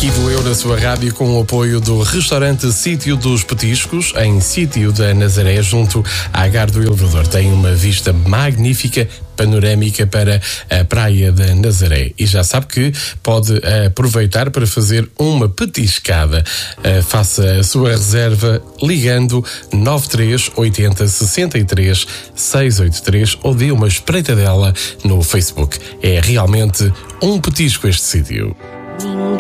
Aqui do Eu na sua rádio, com o apoio do restaurante Sítio dos Petiscos, em Sítio da Nazaré, junto à Gar do Elevador. Tem uma vista magnífica, panorâmica para a Praia da Nazaré. E já sabe que pode aproveitar para fazer uma petiscada. Faça a sua reserva ligando 93 80 63 683 ou dê uma espreitadela no Facebook. É realmente um petisco este sítio.